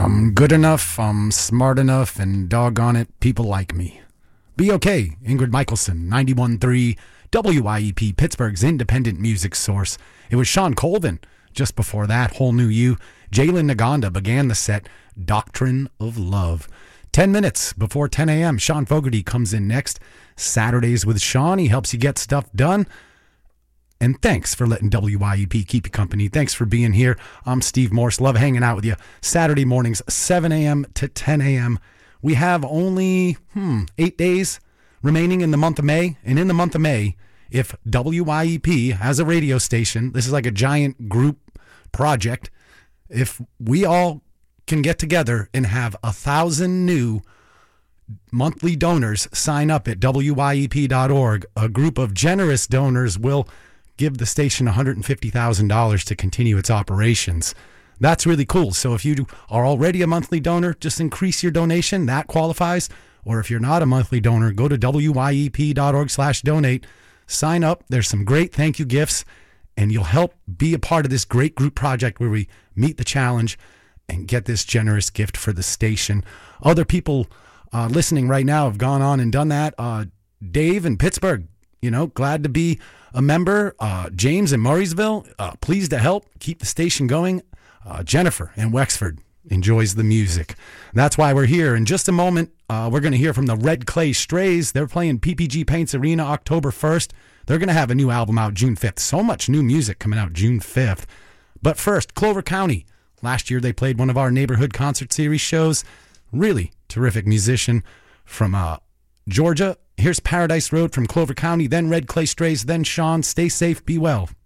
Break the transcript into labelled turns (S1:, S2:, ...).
S1: I'm good enough, I'm smart enough, and doggone it, people like me. Be okay, Ingrid Michaelson, 91.3 WIEP, Pittsburgh's independent music source. It was Sean Colvin. Just before that, Whole New You. Jalen Naganda began the set, Doctrine of Love. 10 minutes before 10 a.m., Sean Fogarty comes in next. Saturdays with Sean, he helps you get stuff done. And thanks for letting WIEP keep you company. Thanks for being here. I'm Steve Morse. Love hanging out with you. Saturday mornings, 7 a.m. to 10 a.m. We have only 8 days remaining in the month of May. And in the month of May, if WIEP has a radio station, this is like a giant group project. If we all can get together and have 1,000 new monthly donors sign up at WIEP.org, a group of generous donors will give the station $150,000 to continue its operations. That's really cool. So if you are already a monthly donor, just increase your donation. That qualifies. Or if you're not a monthly donor, go to WIEP.org/donate. Sign up. There's some great thank you gifts, and you'll help be a part of this great group project where we meet the challenge and get this generous gift for the station. Other people listening right now have gone on and done that. Dave in Pittsburgh, glad to be a member. James in Murraysville, pleased to help keep the station going. Jennifer in Wexford enjoys the music. That's why we're here. In just a moment, we're going to hear from the Red Clay Strays. They're playing PPG Paints Arena October 1st. They're going to have a new album out June 5th. So much new music coming out June 5th. But first, Clover County. Last year, they played one of our neighborhood concert series shows. Really terrific musician from Georgia. Here's Paradise Road from Clover County, then Red Clay Strays, then Sean. Stay safe, be well.